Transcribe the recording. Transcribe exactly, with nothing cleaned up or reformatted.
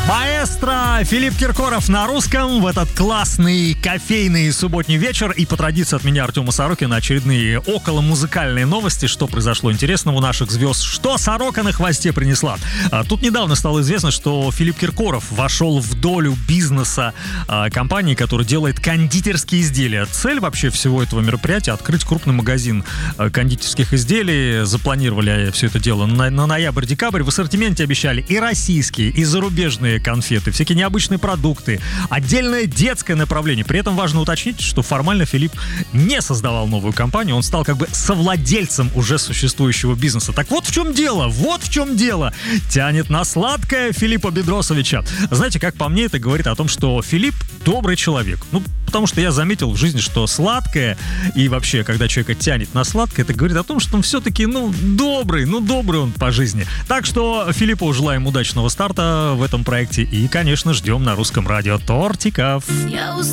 Маэстро Филипп Киркоров на русском в этот классный кофейный субботний вечер. И по традиции от меня, Артема Сорокина, очередные околомузыкальные новости. Что произошло интересного у наших звезд? Что сорока на хвосте принесла? А, тут недавно стало известно, что Филипп Киркоров вошел в долю бизнеса а, компании, которая делает кондитерские изделия. Цель вообще всего этого мероприятия — открыть крупный магазин а, кондитерских изделий. Запланировали все это дело на, на ноябрь-декабрь. В ассортименте обещали и российские, и зарубежные конфеты, всякие необычные продукты, отдельное детское направление. При этом важно уточнить, что формально Филипп не создавал новую компанию, он стал как бы совладельцем уже существующего бизнеса. Так вот в чем дело, вот в чем дело. Тянет на сладкое Филиппа Бедросовича. Знаете, как по мне, это говорит о том, что Филипп добрый человек. Ну, потому что я заметил в жизни, что сладкое и вообще, когда человека тянет на сладкое, это говорит о том, что он все-таки, ну, добрый, ну, добрый он по жизни. Так что Филиппу желаем удачного старта в этом проекте и, конечно, ждем на русском радио тортиков.